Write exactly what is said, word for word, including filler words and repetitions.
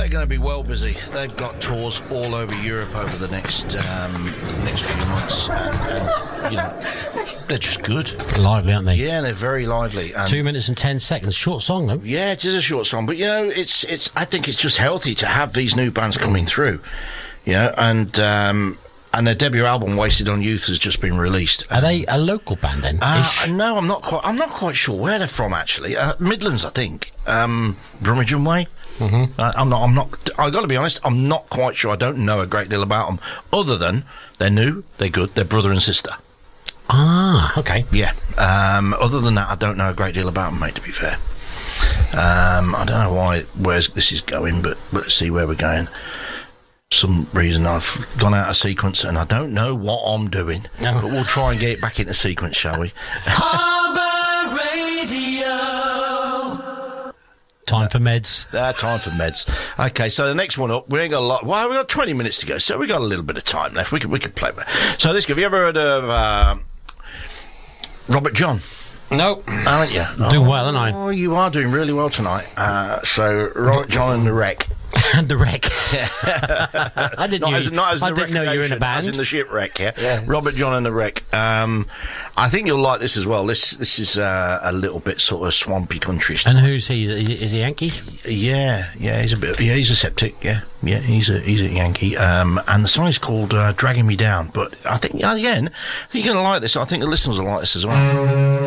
they're going to be well busy. They've got tours all over Europe over the next um, next few months, and, and you know, they're just good. Lively, aren't they? Yeah, they're very lively. And Two minutes and ten seconds. Short song, though. yeah, it is a short song, but you know, it's it's. I think it's just healthy to have these new bands coming through. You know, and um, and their debut album, Wasted on Youth, has just been released. Are they a local band then? Uh, no, I'm not quite. I'm not quite sure where they're from. Actually, uh, Midlands, I think. Um, Brummagem Way. Mm-hmm. Uh, I'm not. I'm not. I've got to be honest. I'm not quite sure. I don't know a great deal about them, other than they're new, they're good, they're brother and sister. Ah, okay. Yeah. Um, other than that, I don't know a great deal about them, mate. To be fair, um, I don't know why where this is going, but, but let's see where we're going. Some reason I've gone out of sequence and I don't know what I'm doing, no. But we'll try and get it back into sequence, shall we? Harbour Radio. Time for meds. Uh, time for meds. Okay, so the next one up, we ain't got a lot. Well, we got twenty minutes to go, so we got a little bit of time left. We could we could play with it. So this, have you ever heard of uh, Robert John? No. Haven't you? Doing oh, well, aren't I? Oh, you are doing really well tonight. Uh, so Robert John and the Wreck. And the Wreck. I didn't Not know. as, not as I the didn't know you were in a recreation, band. as in the shipwreck. Yeah? Yeah. Robert John and the Wreck. Um, I think you'll like this as well. This this is uh, a little bit sort of swampy country stuff. And who's he? Is he, is he Yankee? Yeah, yeah, he's a bit. Yeah, he's a septic. Yeah, yeah, he's a he's a Yankee. Um, and the song is called uh, "Dragging Me Down." But I think again, I think you're gonna like this. I think the listeners will like this as well.